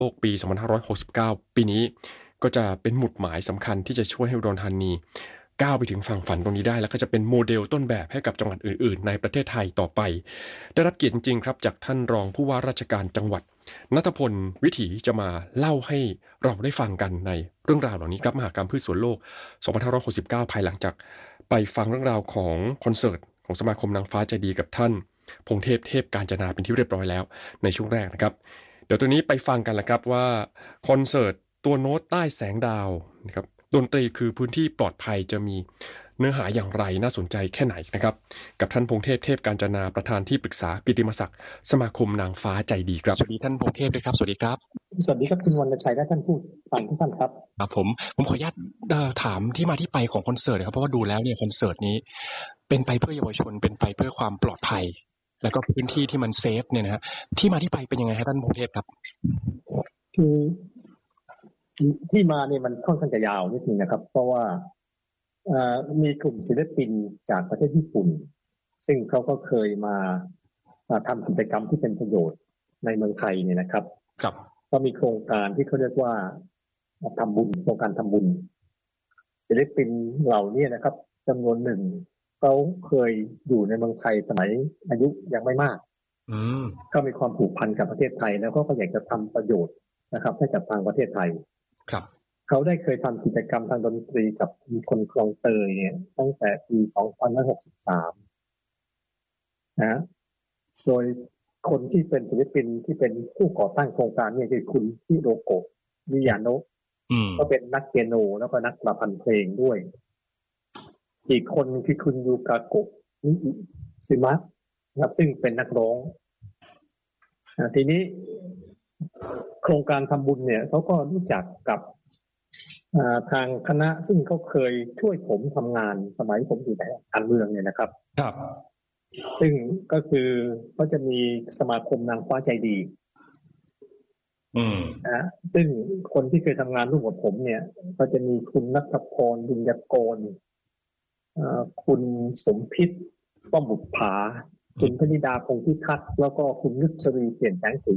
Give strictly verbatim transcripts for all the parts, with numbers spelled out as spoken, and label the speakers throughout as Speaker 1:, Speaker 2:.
Speaker 1: โลกปีสองพันห้าร้อยหกสิบเก้าปีนี้ก็จะเป็นหมุดหมายสำคัญที่จะช่วยให้อุดรธานีก้าวไปถึงฝั่งฝันตรงนี้ได้แล้วก็จะเป็นโมเดลต้นแบบให้กับจังหวัดอื่นๆในประเทศไทยต่อไปได้รับเกียรติจริงๆครับจากท่านรองผู้ว่าราชการจังหวัดณัฐพลวิถีจะมาเล่าให้เราได้ฟังกันในเรื่องราวเหล่านี้ครับมหกรรมพืชสวนโลกสองพันห้าร้อยหกสิบเก้าภายหลังจากไปฟังเรื่องราวของคอนเสิร์ตของสมาคมนางฟ้าใจดีกับท่านพงเทพเทพกาญจนาเป็นที่เรียบร้อยแล้วในช่วงแรกนะครับเดี๋ยวตัวนี้ไปฟังกันละครับว่าคอนเสิร์ตตัวโน้ตใต้แสงดาวนะครับดนตรีคือพื้นที่ปลอดภัยจะมีเนื้อหาอย่างไรน่าสนใจแค่ไหนนะครับกับท่านพงเทพเทพกาญจนาประธานที่ปรึกษากิตติมศักดิ์สมาคมนางฟ้าใจดีครับสวัสดีท่านพงเทพด้วยครับสวัสดีครับ
Speaker 2: สวัสดีครับคุณวรรณชัยและท่านผู้ฟังทุกท่านครับ
Speaker 1: ครับผมผมขออนุญาตถามที่มาที่ไปของคอนเสิร์ตนะครับเพราะว่าดูแล้วเนี่ยคอนเสิร์ตนี้เป็นไปเพื่อเยาวชนเป็นไปเพื่อความปลอดภัยแล้วก็พื้นที่ที่มันเซฟเนี่ยนะฮะที่มาที่ไปเป็นยังไงครับท่านพงเทพครับ
Speaker 2: คือที่มาเนี่ยมันค่อนข้างจะยาวนิดนึงนะครับเพราะว่ามีกลุ่มศิลปินจากประเทศญี่ปุ่นซึ่งเขาก็เคยมาทำกิจกรรมที่เป็นประโยชน์ในเมืองไทยเนี่ยนะครับ
Speaker 1: ครับ
Speaker 2: ก็มีโครงการที่เขาเรียกว่าทำบุญโครงการทำบุญศิลปินเหล่านี้นะครับจำนวนหนึ่งเขาเคยอยู่ในเมืองไทยสมัยอายุยังไม่มากก็มีความผูกพันกับประเทศไทยแล้วก็อยากจะทำประโยชน์นะครับให้กับทางประเทศไทย
Speaker 1: ครับ
Speaker 2: เขาได้เคยทำกิจกรรมทางดนตรีกับคนคลองเตยเนี่ยตั้งแต่ปีสองพันห้าร้อยหกสิบสามนะโดยคนที่เป็นศิลปินที่เป็นผู้ก่อตั้งโครงการเนี่ยคือคุณฮิโรโกะมิยาโนะก็เป็นนักเปียโนแล้วก็นักประพันธ์เพลงด้วยอีกคนคือคุณยูกาโกะนิอิซึมะนะครับซึ่งเป็นนักร้องทีนี้โครงการทำบุญเนี่ยเขาก็รู้จักกับทางคณะซึ่งเขาเคยช่วยผมทำงานสมัยผมอยู่ในการเมืองเนี่ยนะครับ
Speaker 1: ครับ
Speaker 2: ซึ่งก็คือเขาจะมีสมาคมนางฟ้าใจดี
Speaker 1: อืม
Speaker 2: นะซึ่งคนที่เคยทำงานร่วมกับผมเนี่ยก็จะมีคุณณัฐพรบุญยกรคุณสมพิษป้อมบุปผาคุณพนิดาพงษ์พิทักษ์แล้วก็คุณนุชรีเปลี่ยนแสงสี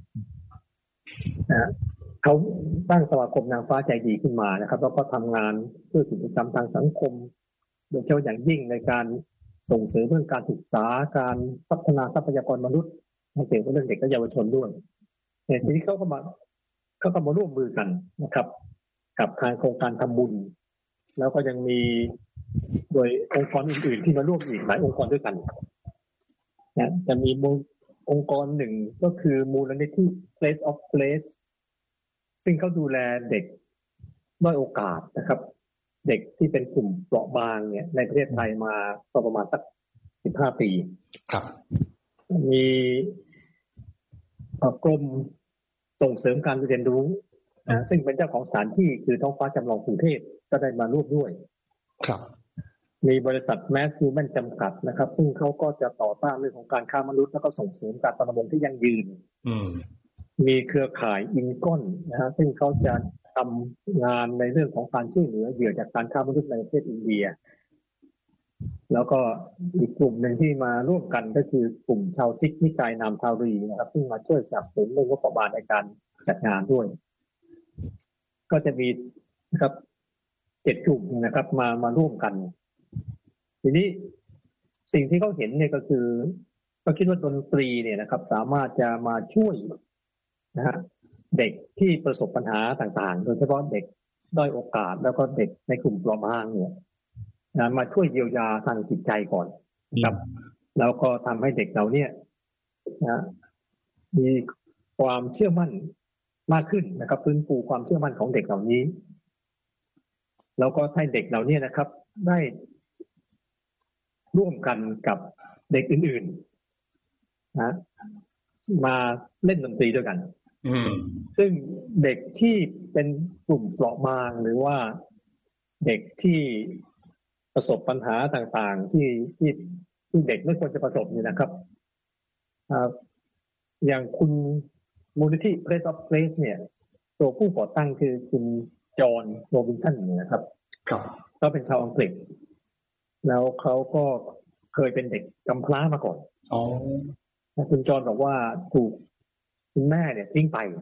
Speaker 2: นะเขาตั้งสมาคมนางฟ้าใจดีขึ้นมานะครับแล้วก็ทำงานเพื่อกิจกรรมทางสังคมโดยเฉพาะอย่างยิ่งในการส่งเสริมเรื่องการศึกษาการพัฒนาทรัพยากรมนุษย์ให้เกี่ยวกับเรื่องเด็กและเยาวชนด้วยแต่ทีนี้เขาก็มาเขาก็มาร่วมมือกันนะครับกับทางโครงการทำบุญแล้วก็ยังมีโดยองค์กรอื่นๆที่มาร่วมอีกหลายองค์กรด้วยกันนะจะมีองค์กรหนึ่งก็คือมูลนิธิ Place of Place ซึ่งเขาดูแลเด็กด้อยโอกาสนะครับเด็กที่เป็นกลุ่มเปราะบางเนี่ยในประเทศไทยมาประมาณสักสิบห้าปี
Speaker 1: ครับ
Speaker 2: มีกรมส่งเสริมการเรียนรู้นะซึ่งเป็นเจ้าของสถานที่คือท้องฟ้าจำลองกรุงเทพก็ได้มาร่วมด้วย
Speaker 1: ครับ
Speaker 2: มีบริษัทแมสซิวแมนจำกัดนะครับซึ่งเขาก็จะต่อต้านเรื่องของการค้ามนุษย์แล้วก็ส่งเสริมการประมงที่ยั่งยืนมีเครือข่ายอินก้อนนะฮะซึ่งเขาจะทำงานในเรื่องของการช่วยเหลือเหยื่อจากการค้ามนุษย์ในประเทศอินเดียแล้วก็อีกกลุ่มหนึ่งที่มาร่วมกันก็คือกลุ่มชาวซิกนิกายนามทารีนะครับที่มาช่วยสนับสนุนเรื่องงบประมาณในการจัดงานด้วยก็จะมีนะครับเจ็ดกลุ่มนะครับมามาร่วมกันทีนี้สิ่งที่เขาเห็นเนี่ยก็คือเขาคิดว่าดนตรีเนี่ยนะครับสามารถจะมาช่วยนะฮะเด็กที่ประสบปัญหาต่างๆโดยเฉพาะเด็กด้อยโอกาสแล้วก็เด็กในกลุ่มเปราะบางเนี่ยนะมาช่วยเยียวยาทางจิตใจก่อนนะครับแล้วก็ทำให้เด็กเราเนี่ยนะมีความเชื่อมั่นมากขึ้นนะครับฟื้นฟูความเชื่อมั่นของเด็กเหล่านี้แล้วก็ให้เด็กเหล่านี้นะครับได้ร่วมกันกับเด็กอื่นๆนะมาเล่นดนตรีด้วยกันซึ่งเด็กที่เป็นกลุ่มเปราะบางหรือว่าเด็กที่ประสบปัญหาต่างๆที่ที่ที่เด็กไม่ควรจะประสบนี่นะครับอย่างคุณมูลนิธิ Place of Place เนี่ยตัวผู้ก่อตั้งคือคุณจอห์นโรบินสันนะครับเขาเป็นชาวอังกฤษแล้วเขาก็เคยเป็นเด็กกำพร้ามาก่อนอ๋อคุณจอห์นบอกว่าถูกคุณแม่เนี่ยทิ้งไป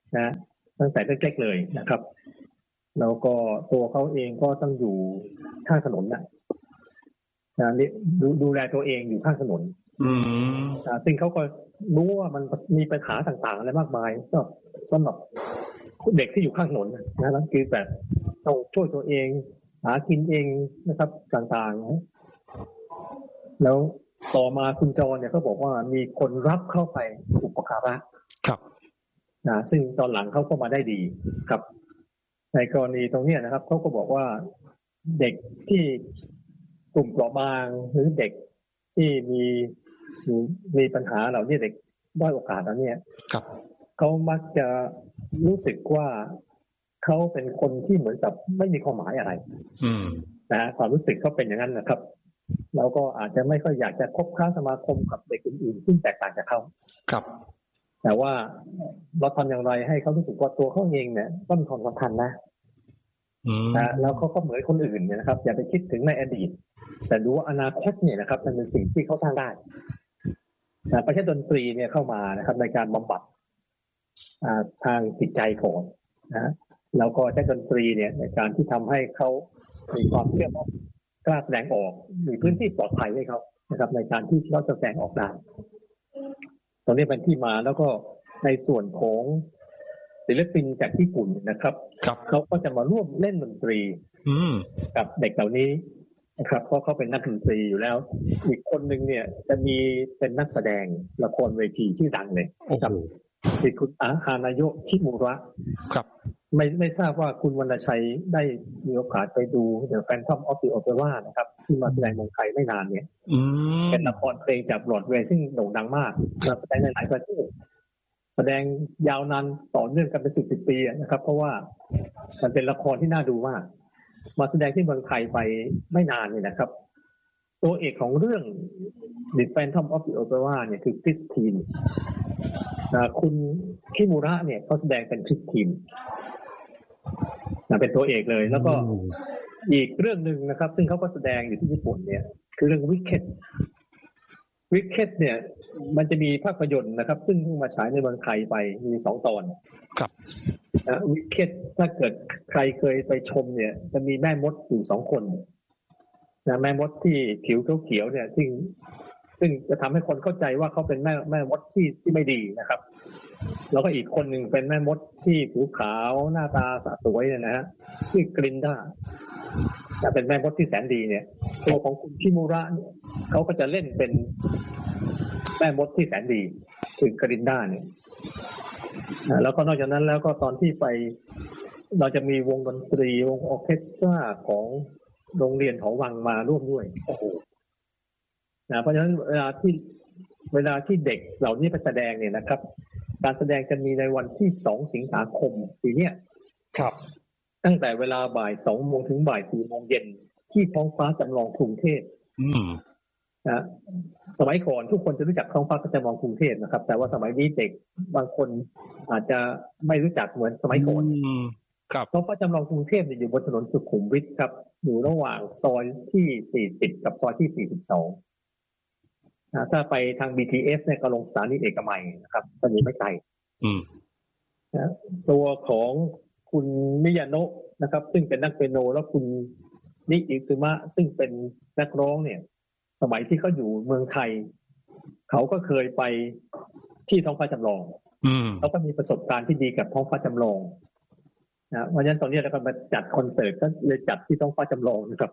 Speaker 2: นะตั้งแต่เล็กๆเลยนะครับแล้วก็ตัวเขาเองก็ต้องอยู่ข้างถนนนะนะดูดูแลตัวเองอยู่ข้างถนนอืมอ่าซึ่งเขาก็รู้ว่ามันมีปัญหาต่างๆอะไรมากมายก็สำหรับเด็กที่อยู่ข้างถนนนะนั่นคือแบบต้องช่วยตัวเองหากินเองนะครับต่างๆแล้วต่อมาคุณจรเนี่ยเขาบอกว่ามีคนรับเข้าไปอุปการะ
Speaker 1: ครับ
Speaker 2: นะซึ่งตอนหลังเขาก็มาได้ดีครับในกรณีตรงนี้นะครับเขาก็บอกว่าเด็กที่กลุ่มเปราะบางหรือเด็กที่มีมีปัญหาเหล่านี้เด็กด้อยโอกาสแล้วเนี่ยเขามักจะรู้สึกว่าเขาเป็นคนที่เหมือนกับไม่มีความหมายอะไรนะความรู้สึกเขาเป็นอย่างนั้นนะครับแล้วก็อาจจะไม่ค่อยอยากจะคบค้าสมาคมกับเด็กอื่นๆซึ่งแตกต่างจากเขา
Speaker 1: ครับ
Speaker 2: แต่ว่าเราทำอย่างไรให้เขารู้สึกว่าตัวเขาเองเนี่ยก็มีความสำคัญนะนะแล้วเขาก็เหมือนคนอื่นเนี่ยนะครับอย่าไปคิดถึงในอดีตแต่ดูว่าอนาคตเนี่ยนะครับมันเป็นสิ่งที่เขาสร้างได้นะประเภทดนตรีเนี่ยเข้ามานะครับในการบำบัดทางจิตใจก่อนนะแล้วก็ใช้ดนตรีเนี่ยในการที่ทำให้เขามีความเชื่อมั่นกล้าแสดงออกมีพื้นที่ปลอดภัยให้เขานะครับในการที่เขาแสดงออกได้ตรงนี้เป็นที่มาแล้วก็ในส่วนของศิลปินจากญี่ปุ่นนะครับเขาก็จะมาร่วมเล่นดนตรีกับเด็กเหล่านี้นะครับเพราะเขาเป็นนักดนตรีอยู่แล้วอีกคนนึงเนี่ยจะมีเป็นนักแสดงละครเวทีชื่อดังเลยครับคือคุณอาฮานาโยะคิมุระ
Speaker 1: ครับ
Speaker 2: ไม่ไม่ทราบว่าคุณวรรณชัยได้มีโอกาสไปดู The Phantom of the Opera นะครับที่มาแสดงเมืองไทยไม่นานเนี่ยเป็นละครเพลงจากบรอดเวย์ซึ่งโด่งดังมากมาแสดงในหลายประเทศแสดงยาวนานต่อเนื่องกันเป็นสิบสิบปีนะครับเพราะว่ามันเป็นละครที่น่าดูมากมาแสดงที่เมืองไทยไปไม่นานเนี่ยนะครับตัวเอกของเรื่อง The Phantom of the Opera เนี่ยคือคริสตินคุณคิมุระเนี่ยเขาแสดงเป็นคริสตินเป็นตัวเอกเลยแล้วก็อีกเรื่องนึงนะครับซึ่งเขาก็แสดงอยู่ที่ญี่ปุ่นเนี่ยคือเรื่อง Wicked Wicked เนี่ยมันจะมีภาพยนตร์นะครับซึ่งเพิ่งมาฉายในเมืองไทยไปมีสองตอน
Speaker 1: ครับ
Speaker 2: นะ Wicked ถ้าเกิดใครเคยไปชมเนี่ยจะมีแม่มดอยู่สองคนนะแม่มดที่ผิวเขียวๆเนี่ยซึ่งซึ่งจะทำให้คนเข้าใจว่าเขาเป็นแม่แม่มดที่ที่ไม่ดีนะครับแล้วก็อีกคนหนึ่งเป็นแม่มดที่ผิวขาวหน้าตาสะสวยเนี่ยนะฮะชื่อกรินดาแต่เป็นแม่มดที่แสนดีเนี่ยตัวของคุณคิมุระเนี่ยเขาก็จะเล่นเป็นแม่มดที่แสนดีคือกรินดาเนี่ยแล้วก็นอกจากนั้นแล้วก็ตอนที่ไปเราจะมีวงดนตรีวงออร์เคสตราของโรงเรียนหอวังมาร่วมด้วยโอ้โหนะเพราะฉะนั้นเวลาที่เวลาที่เด็กเหล่านี้ไปแสดงเนี่ยนะครับการแสดงจะมีในวันที่สองสิงหาคมปีนี้
Speaker 1: ครับ
Speaker 2: ตั้งแต่เวลาบ่ายสองโมงถึงบ่ายสี่โมงเย็นที่ท้องฟ้าจำลองกรุงเทพนะสมัยก่อนทุกคนจะรู้จักท้องฟ้าจำลองกรุงเทพนะครับแต่ว่าสมัยนี้เด็กบางคนอาจจะไม่รู้จักเหมือนสมัยก่อน
Speaker 1: ครับ
Speaker 2: ท้องฟ้าจำลองกรุงเทพอยู่บนถนนสุขุมวิทครับอยู่ระหว่างซอยที่สี่สิบกับซอยที่สี่สิบสองถ้าไปทาง บี ที เอส เนี่ยก็ลงสถานีเอกมัยนะครับตอนนี้ไม่ไกลนะตัวของคุณมิยาโนะนะครับซึ่งเป็นนักเปียโนแล้วคุณนิอิซึมะซึ่งเป็นนักร้องเนี่ยสมัยที่เขาอยู่เมืองไทยเขาก็เคยไปที่ท้องฟ้าจำลองเขาก็มีประสบการณ์ที่ดีกับท้องฟ้าจำลองนะเพราะฉะนั้นตอนนี้เราก็มาจัดคอนเสิร์ตก็เลยจัดที่ท้องฟ้าจำลองนะครับ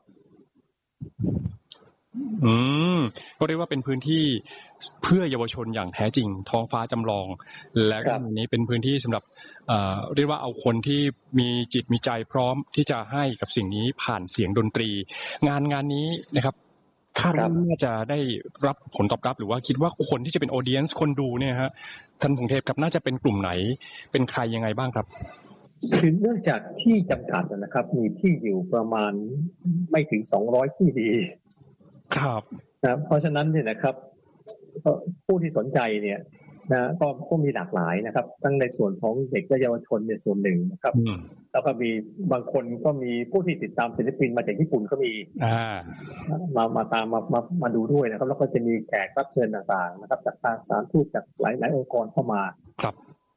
Speaker 1: อืมก็เรียกว่าเป็นพื้นที่เพื่อเยาวชนอย่างแท้จริงท้องฟ้าจำลองและก็อันนี้เป็นพื้นที่สำหรับเอ่อเรียกว่าเอาคนที่มีจิตมีใจพร้อมที่จะให้กับสิ่งนี้ผ่านเสียงดนตรีงานงานนี้นะครับคาดว่าน่าจะได้รับผลตอบรับหรือว่าคิดว่าคนที่จะเป็นออเดียนซ์คนดูเนี่ยฮะท่านพงเทพครับน่าจะเป็นกลุ่มไหนเป็นใครยังไงบ้างครับ
Speaker 2: คือเนื่องจากที่จำกัดนะครับมีที่อยู่ประมาณไม่ถึงสองร้อยที่ดี
Speaker 1: ครับ
Speaker 2: นะเพราะฉะนั้นเนี่ยนะครับผู้ที่สนใจเนี่ยนะก็ก็มีหลากหลายนะครับทั้งในส่วนของเด็กและเยาวชนในส่วนหนึ่งนะครับแล้วก็มีบางคนก็มีผู้ที่ติดตามศิลปินมาจากญี่ปุ่นก็มีมามาตามมามามาดูด้วยนะครับแล้วก็จะมีแขกรับเชิญต่างๆนะครับจากทางสถานทูตจากหลายๆองค์กรเข้ามา
Speaker 1: ครับ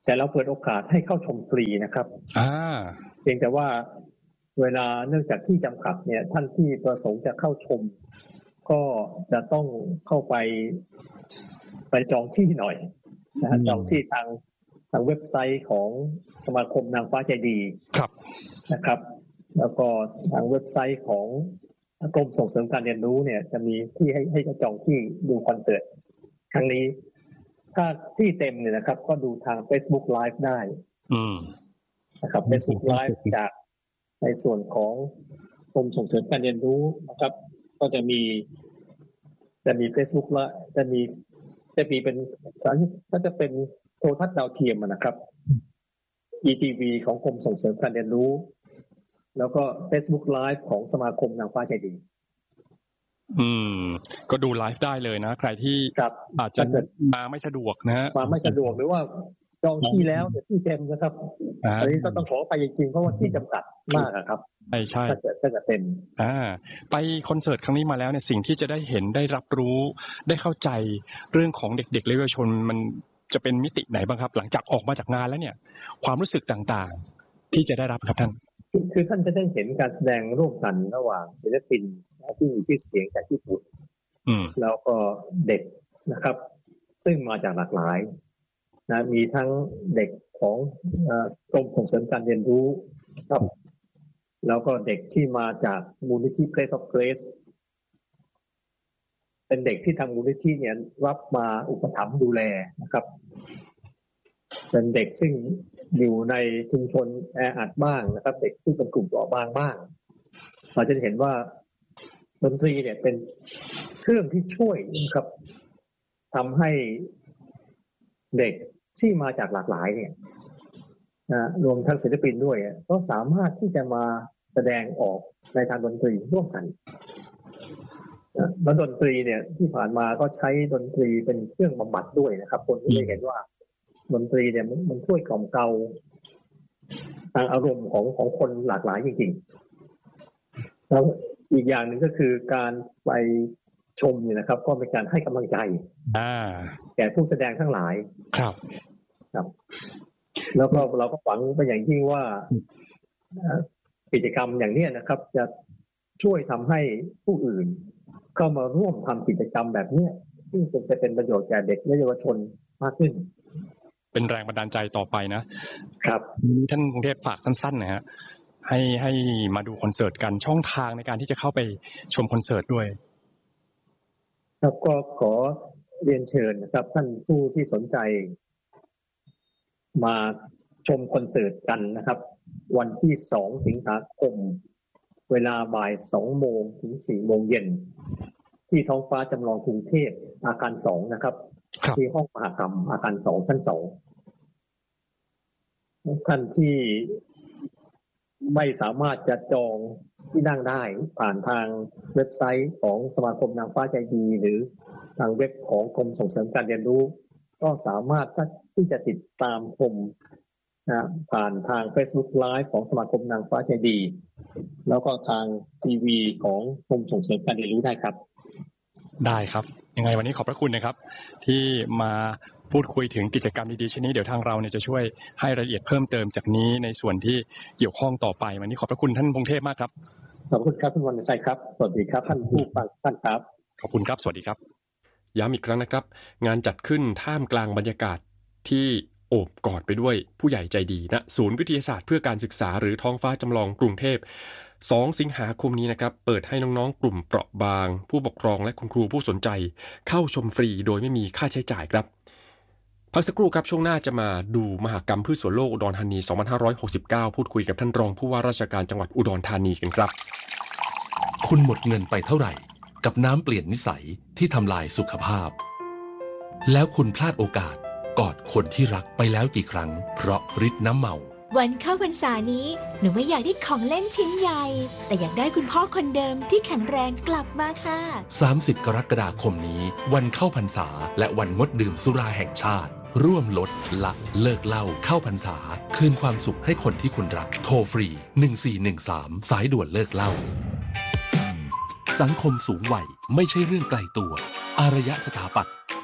Speaker 2: แต่เราเปิดโอกาสให้เข้าชมฟรีนะครับ
Speaker 1: อ่า
Speaker 2: เพียงแต่ว่าเวลาเนื่องจากที่จำกัดเนี่ยท่านที่ประสงค์จะเข้าชมก็จะต้องเข้าไปไปจองที่หน่อยนะจองที่ทางทางเว็บไซต์ของสมาคมนางฟ้าใจดี
Speaker 1: ครับ
Speaker 2: นะครับแล้วก็ทางเว็บไซต์ของกรมส่งเสริมการเรียนรู้เนี่ยจะมีที่ให้ให้จองที่ดูคอนเสิร์ตครั้งนี้ถ้าที่เต็มเนี่ยนะครับก็ดูทาง Facebook Live ได้นะครับ Facebook Live จากในส่วนของกรมส่งเสริมการเรียนรู้นะครับก็จะมีจะมี Facebook ละจะมีจะมีเป็นก็จะเป็นโทรทัศน์ดาวเทียมนะครับ อี ที วี ของกรมส่งเสริมการเรียนรู้แล้วก็ Facebook Live ของสมาคมนางฟ้าใจดี
Speaker 1: อืมก็ดูไลฟ์ได้เลยนะใครที่อาจจะมาไม่สะดวกนะฮะ
Speaker 2: มาไม่สะดวกหรือว่าจองที่แล้วแต่ที่เต็มนะครับอันนี้ก็ต้องขอไปจริงๆเพราะว่าที่จำกัดมากครับ
Speaker 1: ใช่ใช่
Speaker 2: ถ้าเกิดถ้าเกิดเต็ม
Speaker 1: อ่าไปคอนเสิร์ตครั้งนี้มาแล้วเนี่ยสิ่งที่จะได้เห็นได้รับรู้ได้เข้าใจเรื่องของเด็กๆและเยาวชนมันจะเป็นมิติไหนบ้างครับหลังจากออกมาจากงานแล้วเนี่ยความรู้สึกต่างๆที่จะได้รับครับท่าน
Speaker 2: คือท่านจะได้เห็นการแสดงร่วมกันระหว่างศิลปินที่มีชื่อเสียงจากญี่ปุ่นแล้วก็เด็กนะครับซึ่งมาจากหลากหลายนะมีทั้งเด็กของกรมส่งเสริมการเรียนรู้ครับแล้วก็เด็กที่มาจากมูลนิธิ Place of Grace เป็นเด็กที่ทางมูลนิธิเนี่ยรับมาอุปถัมภ์ดูแลนะครับเป็นเด็กซึ่งอยู่ในชุมชนแออัดบ้างนะครับเด็กที่เป็นกลุ่มเปราะบางบ้างเราจะเห็นว่าดนตรีเนี่ยเป็นเครื่องที่ช่วยนะครับทำให้เด็กที่มาจากหลากหลายเนี่ยนะรวมทั้งศิลปินด้วยก็สามารถที่จะมาแสดงออกในทางดนตรีร่วมกันนะแล้วดนตรีเนี่ยที่ผ่านมาก็ใช้ดนตรีเป็นเครื่องบำบัดด้วยนะครับคนที่ได้เห็นว่าดนตรีเนี่ยมันช่วยกล่อมเกลาทางอารมณ์ของของคนหลากหลายจริงๆแล้วอีกอย่างหนึ่งก็คือการไปชมเนี่ยนะครับก็เป็นการให้กำลังใจแก่ผู้แสดงทั้งหลาย
Speaker 1: ครับ
Speaker 2: ครับแล้วก็เราก็หวังเป็นอย่างยิ่งว่ากิจกรรมอย่างนี้นะครับจะช่วยทำให้ผู้อื่นเข้ามาร่วมทำกิจกรรมแบบนี้ซึ่งจะเป็นประโยชน์แก่เด็กและเยาวชนมากขึ้น
Speaker 1: เป็นแรงบันดาลใจต่อไปนะครับท่านกรุงเทพฝากสั้นๆนะฮะให้ให้มาดูคอนเสิร์ตกันช่องทางในการที่จะเข้าไปชมคอนเสิร์ตด้วย
Speaker 2: ครับก็ขอเรียนเชิญนะครับท่านผู้ที่สนใจมาชมคอนเสิร์ตกันนะครับวันที่สองสิงหาคมเวลาบ่ายสองโมงถึงสี่โมงเย็นที่ท้องฟ้าจำลองกรุงเทพอาคารสองนะครับที่ห้องมหกรรมอาคารสองชั้นสองท่านที่ไม่สามารถจะจองที่นั่งได้ผ่านทางเว็บไซต์ของสมาคมนางฟ้าใจดีหรือทางเว็บของกรมส่งเสริมการเรียนรู้ก็สามารถที่จะติดตามชมนะผ่านทาง Facebook Live ของสมาคมนางฟ้าใจดีแล้วก็ทางทีวีของกรมส่งเสริมการเรียนรู้ได้ครับ
Speaker 1: ได้ครับยังไงวันนี้ขอบพระคุณนะครับที่มาพูดคุยถึงกิจกรรมดีๆเช่นนี้เดี๋ยวทางเราเนี่ยจะช่วยให้รายละเอียดเพิ่มเติมจากนี้ในส่วนที่เกี่ยวข้องต่อไปวันนี้ขอบพระคุณท่านพงเทพมากครับ
Speaker 2: ขอบคุณครับท่านวรรณชัยครับสวัสดีครับท่านผู้ฟังท่านครับ
Speaker 1: ขอบคุณครับสวัสดีครับย้ำอีกครั้งนะครับงานจัดขึ้นท่ามกลางบรรยากาศที่โอบกอดไปด้วยผู้ใหญ่ใจดีณศูนย์วิทยาศาสตร์เพื่อการศึกษาหรือท้องฟ้าจำลองกรุงเทพสองสิงหาคมนี้นะครับเปิดให้น้องๆกลุ่มเปราะบางผู้ปกครองและคุณครูผู้สนใจเข้าชมฟรีโดยไม่มีค่าใช้จ่ายครับพักสักครู่ครับช่วงหน้าจะมาดูมหกรรมพืชสวนโลกอุดรธานีสองพันห้าร้อยหกสิบเก้าพูดคุยกับท่านรองผู้ว่าราชการจังหวัดอุดรธานีกันครับ
Speaker 3: คุณหมดเงินไปเท่าไหร่กับน้ำเปลี่ยนนิสัยที่ทำลายสุขภาพแล้วคุณพลาดโอกาสกอดคนที่รักไปแล้วกี่ครั้งเพราะฤทธิ์น้ำเมา
Speaker 4: วันเข้าพรรษานี้หนูไม่อยากได้ของเล่นชิ้นใหญ่แต่อยากได้คุณพ่อคนเดิมที่แข็งแรงกลับมาค่ะ
Speaker 3: สามสิบกรกฎาคมนี้วันเข้าพรรษาและวันงดดื่มสุราแห่งชาติร่วมลดละเลิกเหล้าเข้าพรรษาคืนความสุขให้คนที่คุณรักโทรฟรีหนึ่งสี่หนึ่งสามสายด่วนเลิกเหล้าสังคมสูงวัยไม่ใช่เรื่องไกลตัวอารยสถาปัตย์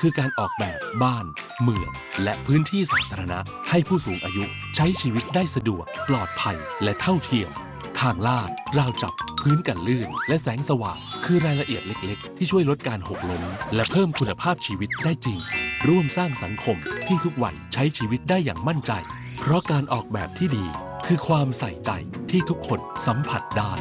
Speaker 3: คือการออกแบบบ้านเมืองและพื้นที่สาธารณะให้ผู้สูงอายุใช้ชีวิตได้สะดวกปลอดภัยและเท่าเทียมทางลาดราวจับพื้นกันลื่นและแสงสว่างคือรายละเอียดเล็กๆที่ช่วยลดการหกล้มและเพิ่มคุณภาพชีวิตได้จริงร่วมสร้างสังคมที่ทุกวัยใช้ชีวิตได้อย่างมั่นใจเพราะการออกแบบที่ดีคือความใส่ใจที่ทุกคนสัมผัสได้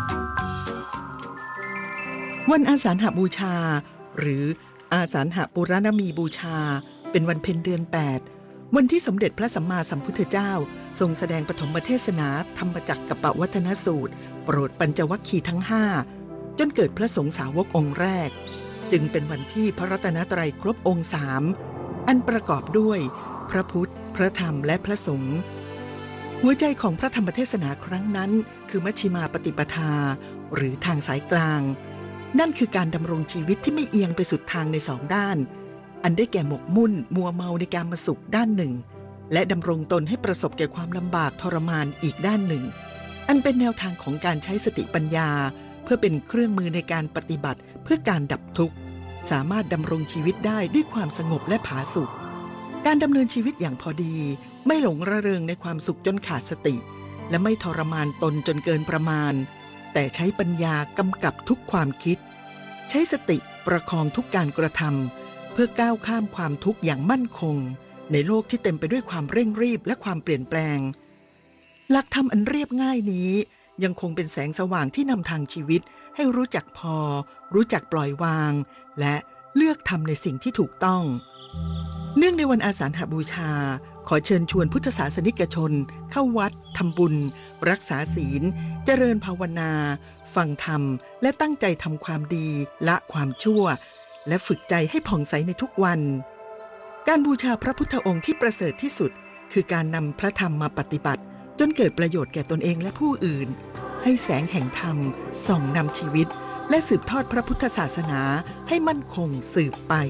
Speaker 5: วันอาสาฬหบูชาหรืออาสาฬหปุรณมีบูชาเป็นวันเพ็ญเดือนแปดวันที่สมเด็จพระสัมมาสัมพุทธเจ้าทรงแสดงปฐมเทศนาธรรมจักรกัปปวัฒนสูตรโปรดปัญจวัคคีย์ทั้งห้าจนเกิดพระสงฆ์สาวกองค์แรกจึงเป็นวันที่พระรัตนตรัยครบองค์สามอันประกอบด้วยพระพุทธพระธรรมและพระสงฆ์หัวใจของพระธรรมเทศนาครั้งนั้นคือมัชฌิมาปฏิปทาหรือทางสายกลางนั่นคือการดำรงชีวิตที่ไม่เอียงไปสุดทางในสองด้านอันได้แก่หมกมุ่นมัวเมาในการมาสุขด้านหนึ่งและดำรงตนให้ประสบแก่ความลำบากทรมานอีกด้านหนึ่งอันเป็นแนวทางของการใช้สติปัญญาเพื่อเป็นเครื่องมือในการปฏิบัติเพื่อการดับทุกข์สามารถดำรงชีวิตได้ด้วยความสงบและผาสุกการดำเนินชีวิตอย่างพอดีไม่หลงระเริงในความสุขจนขาดสติและไม่ทรมานตนจนเกินประมาณแต่ใช้ปัญญากำกับทุกความคิดใช้สติประคองทุกการกระทำเพื่อก้าวข้ามความทุกข์อย่างมั่นคงในโลกที่เต็มไปด้วยความเร่งรีบและความเปลี่ยนแปลงหลักธรรมอันเรียบง่ายนี้ยังคงเป็นแสงสว่างที่นำทางชีวิตให้รู้จักพอรู้จักปล่อยวางและเลือกทำในสิ่งที่ถูกต้องเนื่องในวันอาสาฬหบูชาขอเชิญชวนพุทธศาสนิกชนเข้าวัดทำบุญรักษาศีลเจริญภาวนาฟังธรรมและตั้งใจทำความดีละความชั่วและฝึกใจให้ผ่องใสในทุกวันการบูชาพระพุทธองค์ที่ประเสริฐที่สุดคือการนำพระธรรมมาปฏิบัติจนเกิดประโยชน์แก่ตนเองและผู้อื่นให้แสงแห่งธรรมส่องนำชีวิตและสืบทอดพระพุทธศาสนาให้มั่นคงสืบไป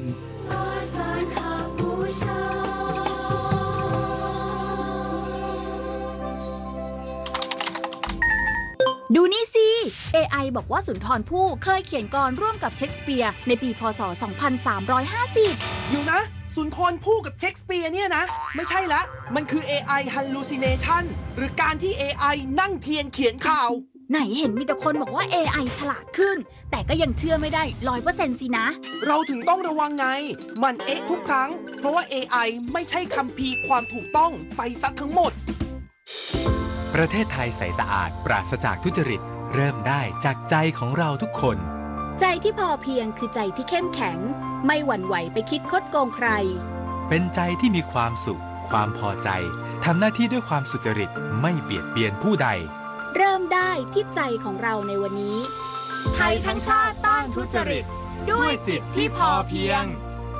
Speaker 6: ดูนี่สิ เอ ไอ บอกว่าสุนทรภู่เคยเขียนกลร่วมกับเชคสเปียร์ในปีพ.ศ. สองพันสามร้อยห้าสิบ
Speaker 7: อยู่นะสุนทรภู่กับเชคสเปียร์เนี่ยนะไม่ใช่ละมันคือ เอ ไอ hallucination หรือการที่ เอ ไอ นั่งเทียนเขียนข่าว
Speaker 6: ไหนเห็นมีแต่คนบอกว่า เอ ไอ ฉลาดขึ้นแต่ก็ยังเชื่อไม่ได้ ร้อยเปอร์เซ็นต์ สินะ
Speaker 7: เราถึงต้องระวังไงมันเอ๊ะทุกครั้งเพราะว่า เอ ไอ ไม่ใช่คัมภีร์ความถูกต้องไปซะทั้งหมด
Speaker 8: ประเทศไทยใสสะอาดปราศจากทุจริตเริ่มได้จากใจของเราทุกคน
Speaker 6: ใจที่พอเพียงคือใจที่เข้มแข็งไม่หวั่นไหวไปคิดคดโกงใคร
Speaker 8: เป็นใจที่มีความสุขความพอใจทำหน้าที่ด้วยความสุจริตไม่เบียดเบียนผู้ใด
Speaker 6: เริ่มได้ที่ใจของเราในวันนี้ไทยทั้งชาติต้านทุจริตด้วยจิตที่พอเพียง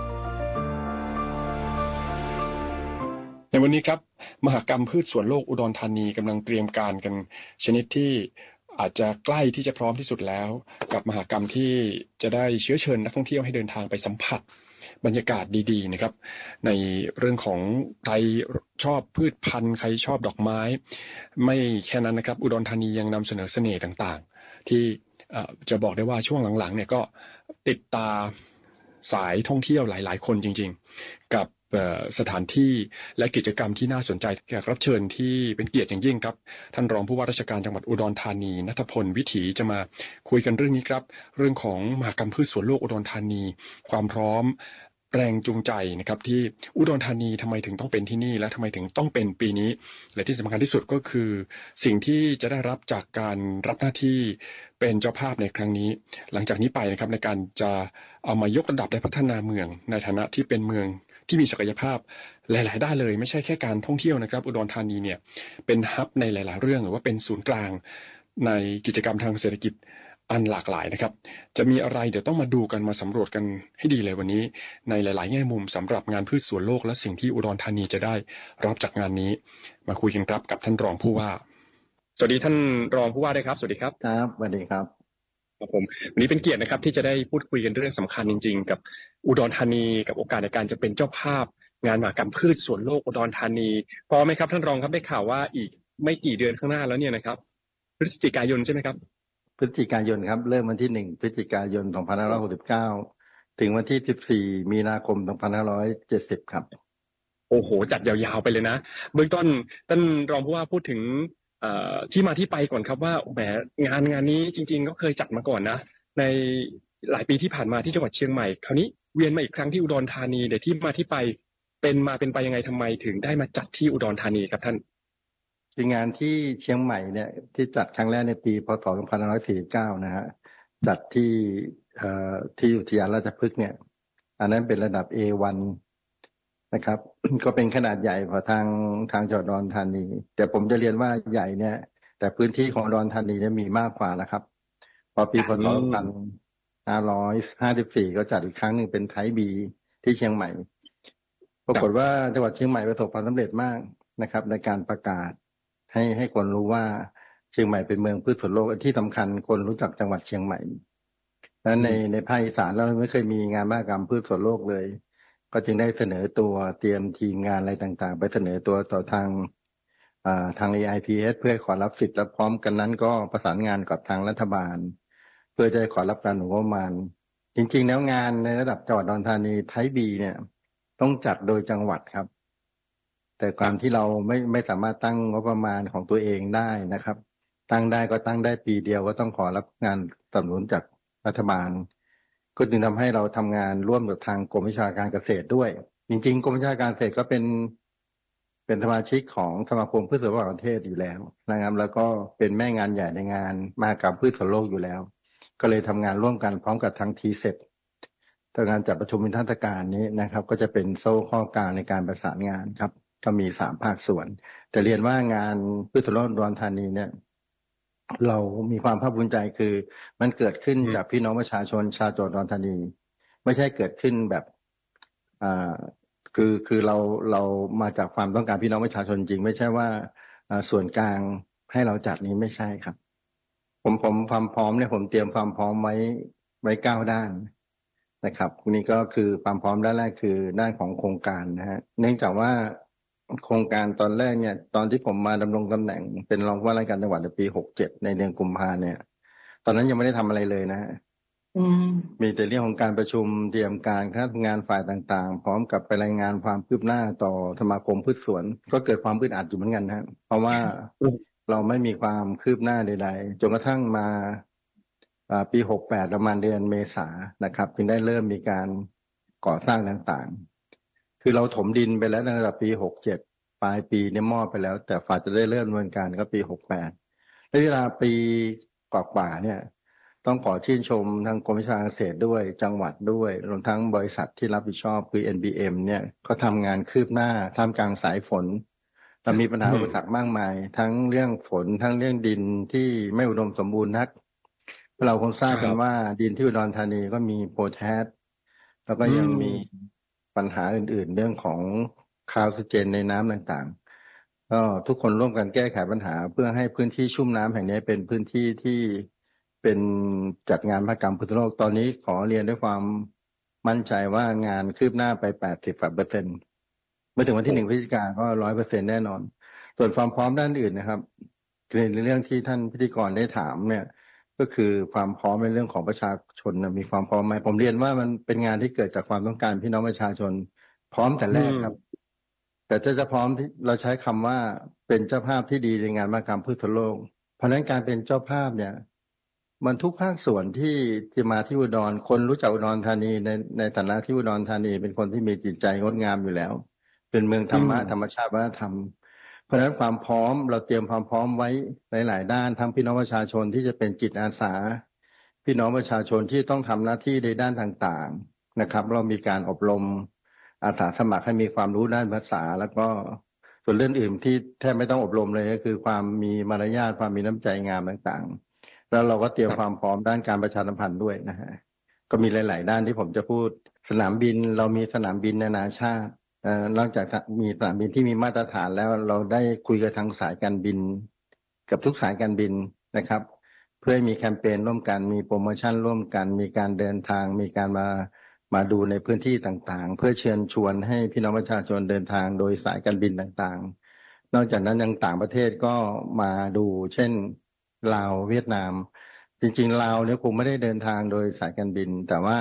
Speaker 1: ในวันนี้ครับมหกรรมพืชสวนโลกอุดรธานีกำลังเตรียมการกันชนิดที่อาจจะใกล้ที่จะพร้อมที่สุดแล้วกับมหกรรมที่จะได้เชื้อเชิญนักท่องเที่ยวให้เดินทางไปสัมผัสบรรยากาศดีๆนะครับในเรื่องของใครชอบพืชพันธุ์ใครชอบดอกไม้ไม่แค่นั้นนะครับอุดรธานียังนำเสนอเสน่ห์ต่างๆที่จะบอกได้ว่าช่วงหลังๆเนี่ยก็ติดตาสายท่องเที่ยวหลายๆคนจริงๆกับสถานที่และกิจกรรมที่น่าสนใจแขกรับเชิญที่เป็นเกียรติอย่างยิ่งครับท่านรองผู้ว่าราชการจังหวัดอุดรธานีณัฐพลวิถีจะมาคุยกันเรื่องนี้ครับเรื่องของมหกรรมพืชสวนโลกอุดรธานีความพร้อมแรงจูงใจนะครับที่อุดรธานีทำไมถึงต้องเป็นที่นี่และทำไมถึงต้องเป็นปีนี้และที่สำคัญที่สุดก็คือสิ่งที่จะได้รับจากการรับหน้าที่เป็นเจ้าภาพในครั้งนี้หลังจากนี้ไปนะครับในการจะเอามายกระดับและพัฒนาเมืองในฐานะที่เป็นเมืองที่มีศักยภาพหลายๆด้านเลยไม่ใช่แค่การท่องเที่ยวนะครับอุดรธานีเนี่ยเป็นฮับในหลายๆเรื่องหรือว่าเป็นศูนย์กลางในกิจกรรมทางเศรษฐกิจอันหลากหลายนะครับจะมีอะไรเดี๋ยวต้องมาดูกันมาสำรวจกันให้ดีเลยวันนี้ในหลายๆแง่มุมสำหรับงานพืชสวนโลกและสิ่งที่อุดรธานีจะได้รับจากงานนี้มาคุยกันครับกับท่านรองผู้ว่าสวัสดีท่านรองผู้ว่าด้วยครับสวัสดีครับ
Speaker 9: ครับสวัสดีครับ
Speaker 1: ครับผมวันนี้เป็นเกียรตินะครับที่จะได้พูดคุยกันเรื่องสำคัญจริงๆกับอุดรธานีกับโอกาสในการจะเป็นเจ้าภาพงานมหกรรมพืชสวนโลกอุดรธานีพร้อมไหมครับท่านรองครับได้ข่าวว่าอีกไม่กี่เดือนข้างหน้าแล้วเนี่ยนะครับพฤศจิกายนใช่ไหมครับ
Speaker 9: พฤศจิกายนครับเริ่มวันที่หนึ่งพฤศจิกายนสองพันห้าร้อยหกสิบเก้าถึงวันที่สิบสี่มีนาคมสองพันห้าร้อยเจ็ดสิบครับ
Speaker 1: โอ้โหจัดยาวๆไปเลยนะเบื้องต้นท่านรองผู้ว่าพูดถึงที่มาที่ไปก่อนครับว่าแหมงานงานนี้จริงๆก็เคยจัดมาก่อนนะในหลายปีที่ผ่านมาที่จังหวัดเชียงใหม่คราวนี้เวียนมาอีกครั้งที่อุดรธานีเดี๋ยวที่มาที่ไปเป็นมาเป็นไปยังไงทำไมถึงได้มาจัดที่อุดรธานีครับท่าน
Speaker 9: คืองานที่เชียงใหม่เนี่ยที่จัดครั้งแรกในปีพ.ศ. สองพันห้าร้อยสี่สิบเก้านะฮะจัดที่เอ่อที่อุทยานราชพฤกษ์เนี่ยอันนั้นเป็นระดับ เอ วัน นะครับ ก็เป็นขนาดใหญ่กว่าทางทางจังหวัดอุดรธานีแต่ผมจะเรียนว่าใหญ่เนี่ยแต่พื้นที่ของอุดรธานีเนี่ยมีมากกว่านะครับพอปีพ.ศ. สองพันห้าร้อยห้าสิบสี่ก็จัดอีกครั้งหนึ่งเป็นไทบีที่เชียงใหม่ปรากฏว่าจังหวัดเชียงใหม่ประสบความสำเร็จมากนะครับในการประกาศให้ให้คนรู้ว่าเชียงใหม่เป็นเมืองพืชผลโลกที่สำคัญคนรู้จักจังหวัดเชียงใหม่และในในภาคอีสานเราไม่เคยมีงานมหกรรมพืชผลโลกเลยก็จึงได้เสนอตัวเตรียมทีมงานอะไรต่างๆไปเสนอตัวต่อทางทาง เอ ไอ พี เอส เพื่อขอรับสิทธิ์และพร้อมกันนั้นก็ประสานงานกับทางรัฐบาลเพื่อจะขอรับการงบประมาณจริงๆแล้วงานในระดับจังหวัดอุดรธานีไทบีเนี่ยต้องจัดโดยจังหวัดครับแต่ความที่เราไม่ไม่สามารถตั้งงบประมาณของตัวเองได้นะครับตั้งได้ก็ตั้งได้ปีเดียวก็ต้องขอรับงานสนับสนุนจากรัฐบาลก็จึงทำให้เราทำงานร่วมกับทางกรมวิชาการเกษตรด้วยจริงๆกรมวิชาการเกษตรก็เป็นเป็นสมาชิกของสมาคมพืชผลระหว่างประเทศอยู่แล้วนะครับแล้วก็เป็นแม่งานใหญ่ในงานมหกรรมพืชผลโลกอยู่แล้วก็เลยทำงานร่วมกันพร้อมกับทางทีเซ็ตแต่งานจัดประชุมนิทรรศการนี้นะครับก็จะเป็นโซ่ข้อกลางในการประสานงานครับก็มีสามภาคส่วนแต่เรียนว่างานพืชผลโลกอุดรธานีเนี่ยเรามีความภาคภูมิใจคือมันเกิดขึ้นจากพี่น้องประชาชนชาวจังหวัดอุดรธานีไม่ใช่เกิดขึ้นแบบอ่าคือคือเราเรามาจากความต้องการพี่น้องประชาชนจริงไม่ใช่ว่าส่วนกลางให้เราจัดนี้ไม่ใช่ครับผมผมความพร้อมเนี่ยผมเตรียมความพร้อมไว้ไว้เก้าด้านนะครับนี่ก็คือความพร้อมด้านแรกคือด้านของโครงการนะฮะเนื่องจากว่าโครงการตอนแรกเนี่ยตอนที่ผมมาดำรงตำแหน่งเป็นรองผู้ว่าราชการจังหวัดในปีหกเจ็ดในเดือนกุมภาเนี่ยตอนนั้นยังไม่ได้ทำอะไรเลยนะฮะมีแต่เรื่องของการประชุมเตรียมการคณะทำงานฝ่ายต่างๆพร้อมกับไปรายงานความคืบหน้าต่อสมาคมพืชสวนก็เกิดความอึดอัดอยู่เหมือนกันนะเพราะว่าเราไม่มีความคืบหน้าใดๆจนกระทั่งมาปีหกแปดประมาณเดือนเมษายนนะครับจึงได้เริ่มมีการก่อสร้างต่างๆคือเราถมดินไปแล้วตั้งแต่ปีหกเจ็ดปลายปีเนี่ยมอบไปแล้วแต่ฝ่าจะได้เริ่มดำเนินการก็ปีหกแปดในเวลาปีกว่าๆเนี่ยต้องขอชื่นชมทางกรมวิชาการเกษตรด้วยจังหวัดด้วยรวมทั้งบริษัทที่รับผิดชอบคือ เอ็น บี เอ็ม เนี่ยก็ทำงานคืบหน้าท่ามกลางสายฝนเรามีปัญหาอุปสรรคมากมายทั้งเรื่องฝนทั้งเรื่องดินที่ไม่อุดมสมบูรณ์นักเราคงทราบกันว่าดินที่อุดรธานีก็มีโพแทสแล้วก็ยังมีปัญหาอื่นๆเรื่องของคาร์บอนไดออกไซด์ในน้ำต่างๆก็ทุกคนร่วมกันแก้ไขปัญหาเพื่อให้พื้นที่ชุ่มน้ำแห่งนี้เป็นพื้นที่ที่เป็นจัดงานมหกรรมพืชโลกตอนนี้ขอเรียนด้วยความมั่นใจว่างานคืบหน้าไป แปดสิบเปอร์เซ็นต์ เมื่อถึงวันที่หนึ่งพฤศจิกายนก็ ร้อยเปอร์เซ็นต์ แน่นอนส่วนความพร้อมด้านอื่นนะครับในเรื่องที่ท่านพิธีกรได้ถามเนี่ยก็คือความพร้อมในเรื่องของประชาชนมีความพร้อมไหมผมเรียนว่ามันเป็นงานที่เกิดจากความต้องการพี่น้องประชาชนพร้อมแต่แรกครับแต่จะจะพร้อมที่เราใช้คำว่าเป็นเจ้าภาพที่ดีในงานมหกรรมพืชผลโลกเพราะฉะนั้นการเป็นเจ้าภาพเนี่ยมันทุกภาคส่วนที่ที่มาที่อุดรคนรู้จักอุดรธานีในในฐานะที่อุดรธานีเป็นคนที่มีจิตใจงดงามอยู่แล้วเป็นเมืองธรรมะธรรมชาติวัฒนธรรมเพราะฉะนั้นความพร้อมเราเตรียมความพร้อมไว้หลายๆด้านทั้งพี่น้องประชาชนที่จะเป็นจิตอาสาพี่น้องประชาชนที่ต้องทำหน้าที่ในด้านต่างๆนะครับเรามีการอบรมอาสาสมัครให้มีความรู้ด้านภาษาแล้วก็ส่วนเรื่องอื่นที่แทบไม่ต้องอบรมเลยก็คือความมีมารยาทความมีน้ำใจงามต่างๆแล้วเราก็เตรียมความพร้อมด้านการประชาสัมพันธ์ด้วยนะฮะก็มีหลายๆด้านที่ผมจะพูดสนามบินเรามีสนามบินนานาชาตินอกจากมีสนามบินที่มีมาตรฐานแล้วเราได้คุยกับทางสายการบินกับทุกสายการบินนะครับเพื่อให้มีแคมเปญร่วมกันมีโปรโมชั่นร่วมกันมีการเดินทางมีการมามาดูในพื้นที่ต่างๆเพื่อเชิญชวนให้พี่น้องประชาชนเดินทางโดยสายการบินต่างๆนอกจากนั้นยังต่างประเทศก็มาดูเช่นลาวเวียดนามจริงๆลาวเนี่ยคงไม่ได้เดินทางโดยสายการบินแต่ว่า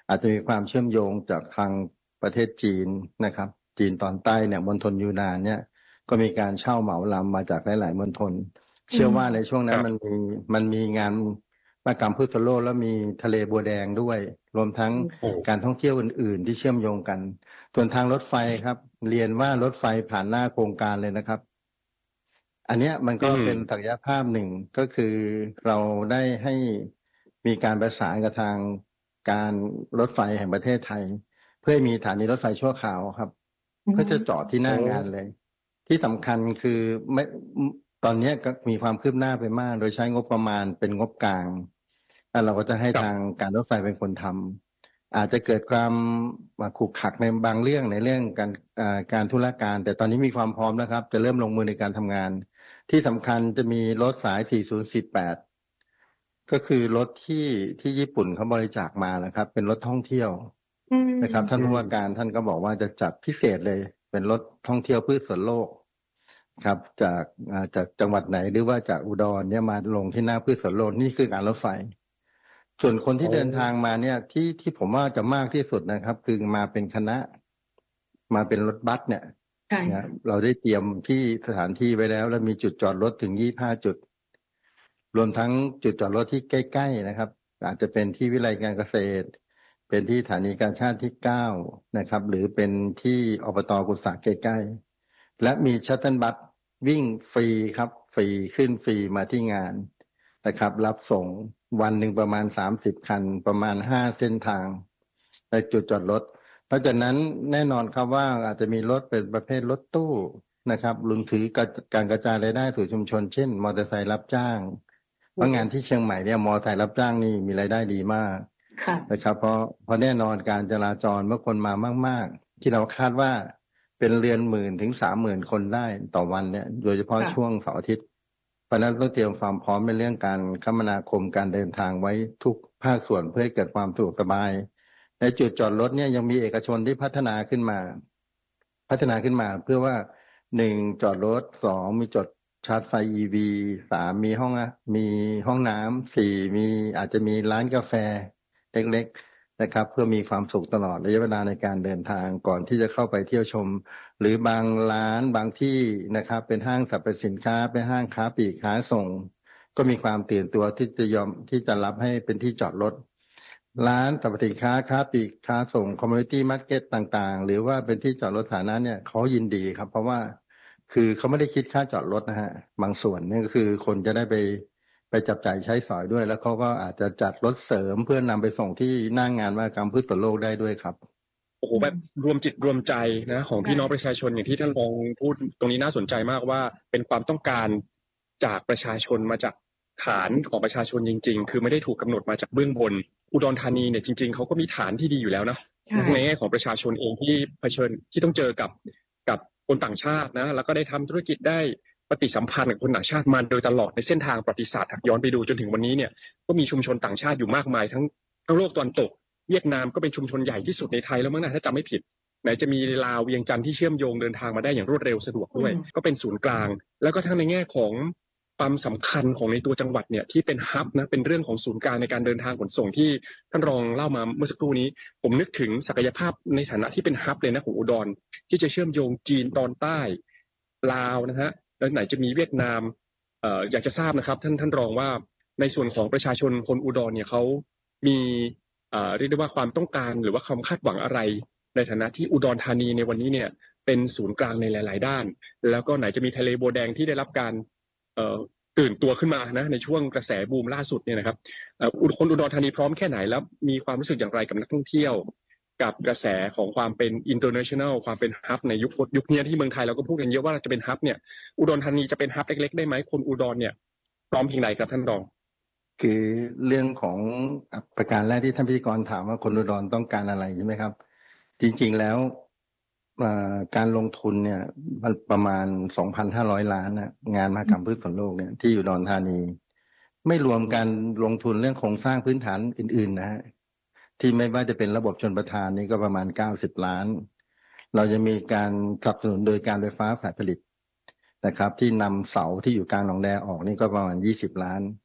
Speaker 9: อาจจะมีความเชื่อมโยงจากทางประเทศจีนนะครับจีนตอนใต้เนี่ยมณฑลยูนานเนี่ยก็มีการเช่าเหมาลำมาจากหลายๆมณฑลเชื่อว่าในช่วงนั้นมันมีมันมีงานมหกรรมพุทธโลกแล้วมีทะเลบัวแดงด้วยรวมทั้งการท่องเที่ยวอื่นๆที่เชื่อมโยงกันส่วนทางรถไฟครับเรียนว่ารถไฟผ่านหน้าโครงการเลยนะครับอันเนี้ยมันก็เป็นศักยภาพหนึ่งก็คือเราได้ให้มีการประสานกับทางการรถไฟแห่งประเทศไทยเพื่อมีสถานีรถไฟชั่วคราวครับเพื่อจะจอดที่หน้างานเลยที่สำคัญคือไม่ตอนนี้ก็มีความคืบหน้าไปมากโดยใช้งบประมาณเป็นงบกลางแล้วเราก็จะให้ทางการรถไฟเป็นคนทำอาจจะเกิดความขรุกขลักในบางเรื่องในเรื่องการการธุรการแต่ตอนนี้มีความพร้อมแล้วครับจะเริ่มลงมือในการทำงานที่สำคัญจะมีรถสายสี่ศูนย์สี่แปดก็คือรถที่ที่ญี่ปุ่นเขาบริจาคมานะครับเป็นรถท่องเที่ยวนะครับท่านผู้ว่าการท่านก็บอกว่าจะจัดพิเศษเลยเป็นรถท่องเที่ยวเพื่อส่วนโลกครับจากจากจังหวัดไหนหรือว่าจากอุดรเนี่ยมาลงที่หน้าพืชสวนโลกนี่คือการรถไฟส่วนคนที่เดินทางมาเนี่ยที่ที่ผมว่าจะมากที่สุดนะครับคือมาเป็นคณะมาเป็นรถบัสเนี่ยเราได้เตรียมที่สถานที่ไว้แล้วแล้วมีจุดจอดรถถึงยี่สิบห้าจุดรวมทั้งจุดจอดรถที่ใกล้ๆนะครับอาจจะเป็นที่วิทยาลัยการเกษตรเป็นที่สถานีการชาติที่เก้านะครับหรือเป็นที่อบต.กุศะใกล้ๆและมีชัตเทิลบัสวิ่งฟรีครับฟรีขึ้นฟรีมาที่งานนะครับรับส่งวันหนึ่งประมาณสามสิบคันประมาณห้าเส้นทางในจุดจอดรถนอกจากนั้นแน่นอนครับว่าอาจจะมีรถเป็นประเภทรถตู้นะครับรวมถึงการกระจายรายได้สู่ชุมชนเช่นมอเตอร์ไซค์รับจ้างเพราะงานที่เชียงใหม่เนี่ยมอเตอร์ไซค์รับจ้างนี่มีรายได้ดีมากนะครับเพราะเพราะแน่นอนการจราจรเมื่อคนมามากๆที่เราคาดว่าเป็นเรือนหมื่นถึงสามหมื่นคนได้ต่อวันเนี่ยโดยเฉพาะช่วงเสาร์อาทิตย์เพราะนั้นต้องเตรียมความพร้อมในเรื่องการคมนาคมการเดินทางไว้ทุกภาคส่วนเพื่อให้เกิดความสะดวกสบายในจุดจอดรถเนี่ยยังมีเอกชนที่พัฒนาขึ้นมาพัฒนาขึ้นมาเพื่อว่าหนึ่งจอดรถสองมีจอดชาร์จไฟ อี วี สามมีห้องมีห้องน้ำสี่มีอาจจะมีร้านกาแฟเล็กๆนะครับเพื่อมีความสุขตลอดระยะเวลาในการเดินทางก่อนที่จะเข้าไปเที่ยวชมหรือบางร้านบางที่นะครับเป็นห้างสรรพสินค้าเป็นห้างค้าปลีกค้าส่งก็มีความตื่นตัวที่จะยอมที่จะรับให้เป็นที่จอดรถร้านสรรพสินค้าค้าปลีกค้าส่งคอมมูนิตี้มาร์เก็ตต่างๆหรือว่าเป็นที่จอดรถสาธารณะเนี่ยเขายินดีครับเพราะว่าคือเขาไม่ได้คิดค่าจอดรถนะฮะบางส่วนนี่ก็คือคนจะได้ไปไปจับจ่ายใช้สอยด้วยแล้วเขาก็อาจจะจัดรถเสริมเพื่อนำไปส่งที่หน้างานมหกรรมพืชผลโลกได้ด้วยครับ
Speaker 1: โอ้โหแบบรวมจิตรวมใจนะของพี่น้องประชาชนอย่างที่ท่านรองพูดตรงนี้น่าสนใจมากว่าเป็นความต้องการจากประชาชนมาจากฐานของประชาชนจริงๆคือไม่ได้ถูกกำหนดมาจากเบื้องบนอุดรธานีเนี่ยจริงๆเขาก็มีฐานที่ดีอยู่แล้วนะในแง่ของประชาชนเองที่เผชิญที่ต้องเจอกับกับคนต่างชาตินะแล้วก็ได้ทำธุรกิจได้ปฏิสัมพันธ์กับคนต่างชาติมาโดยตลอดในเส้นทางประวัติศาสตร์ย้อนไปดูจนถึงวันนี้เนี่ยก็มีชุมชนต่างชาติอยู่มากมายทั้งทั้งโลกตะวันตกเวียดนามก็เป็นชุมชนใหญ่ที่สุดในไทยแล้วมั้งนะถ้าจำไม่ผิดไหนจะมีลาวเวียงจันทร์ที่เชื่อมโยงเดินทางมาได้อย่างรวดเร็วสะดวกด้วยก็เป็นศูนย์กลางแล้วก็ทั้งในแง่ของความสำคัญของในตัวจังหวัดเนี่ยที่เป็นฮับนะเป็นเรื่องของศูนย์กลางในการเดินทางขนส่งที่ท่านรองเล่ามาเมื่อสักครู่นี้ผมนึกถึงศักยภาพในฐานะที่เป็นฮับเลยนะของอุดรที่จะเชื่อมโยงจีนตอนใต้ลาวนะฮะแล้วไหนจะมีเวียดนามเอ่ออยากจะทราบนะครับท่านท่านรองว่าในส่วนของประชาชนคนอุดรเนี่ยเขามีเอ่อเรียกได้ว่าความต้องการหรือว่าความคาดหวังอะไรในฐานะที่อุดรธานีในวันนี้เนี่ยเป็นศูนย์กลางในหลายๆด้านแล้วก็ไหนจะมีทะเลบัวแดงที่ได้รับการเอ่อตื่นตัวขึ้นมานะในช่วงกระแสบูมล่าสุดเนี่ยนะครับเอ่อคนอุดรธานีพร้อมแค่ไหนแล้วมีความรู้สึกอย่างไรกับนักท่องเที่ยวกับกระแสของความเป็น international ความเป็นฮับในยุคยุคนี้ที่เมืองไทยเราก็พูดกันเยอะว่าจะเป็นฮับเนี่ยอุดรธานีจะเป็นฮับเล็กๆได้ไหมคนอุดรเนี่ยพร้อมเพียงใดครับท่านรอง
Speaker 9: คือเรื่องของประการแรกที่ท่านพิธีกรถามว่าคนอุดรต้องการอะไรใช่ไหมครับจริงๆแล้วการลงทุนเนี่ยมันประมาณ สองพันห้าร้อย ล้านนะงานมหกรรมพืชผลโลกเนี่ยที่อยู่อุดรธานีไม่รวมการลงทุนเรื่องโครงสร้างพื้นฐานอื่นๆนะฮะที่ไม่ว่าจะเป็นระบบชลประทานนี่ก็ประมาณเก้าสิบล้านเราจะมีการสนับสนุนโดยการไฟฟ้าฝ่ายผลิตนะครับที่นำเสาที่อยู่กลางหนองแดออกนี่ก็ประมาณยี่สิบล้าน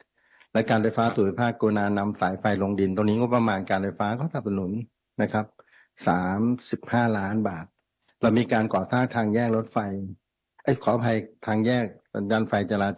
Speaker 9: และการไฟฟ้าส่วนภูมิภาคกรุณานำสายไฟลงดินตรงนี้งบประมาณการไฟฟ้าก็สนับสนุนนะครับสามสิบห้าล้านบาทเรามีการก่อสร้างทางแยกรถไฟไอ้ขออภัยทางแยกสัญญาณไฟจราจร